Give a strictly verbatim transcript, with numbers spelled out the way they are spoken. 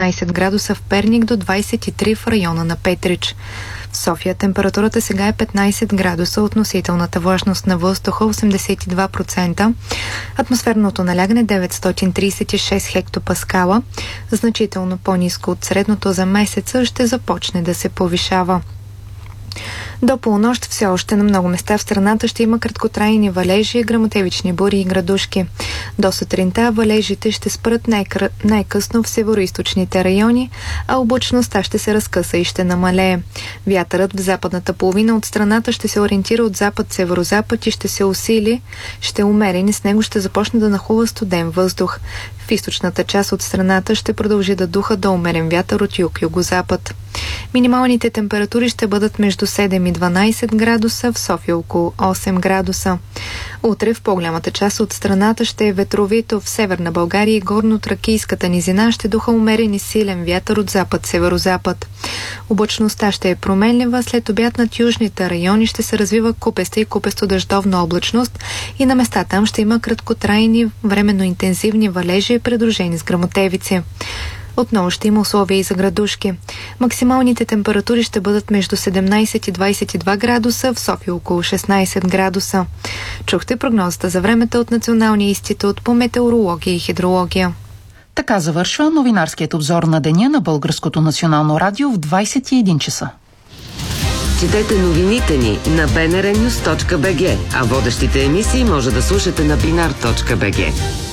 осемнайсет градуса в Перник, до двайсет и три в района на Петрич. В София температурата сега е петнайсет градуса, относителната влажност на въздуха осемдесет и два процента, атмосферното налягане деветстотин трийсет и шест хектопаскала, значително по-ниско от средното за месеца, ще започне да се повишава. До полунощ все още на много места в страната ще има краткотрайни валежи, гръмотевични бури и градушки. До сутринта валежите ще спрат най-кър... най-късно в североизточните райони, а облачността ще се разкъса и ще намалее. Вятърът в западната половина от страната ще се ориентира от запад-северозапад и ще се усили, ще е умерен и с него ще започне да нахлува студен въздух. В източната част от страната ще продължи да духа до умерен вятър от юг-югозапад. Минималните температури ще бъдат между седем и дванайсет градуса, в София около осем градуса. Утре в по-голямата част от страната ще е ветровито, в Северна България и горно-тракийската низина ще духа умерен и силен вятър от запад-северозапад. Облачността ще е променлива, след обяд над южните райони ще се развива купеста и купесто-дъждовна облачност и на места там ще има краткотрайни, временно интензивни валежи, придружени с гръмотевици. Отново ще има условия и за градушки. Максималните температури ще бъдат между седемнайсет и двайсет и два градуса, в София около шестнайсет градуса. Чухте прогнозата за времето от Националния институт по метеорология и хидрология. Така завършва новинарският обзор на деня на Българското национално радио в двайсет и един часа. Четете новините ни на би ен ар нюз точка би джи, а водещите емисии може да слушате на бинар точка би джи.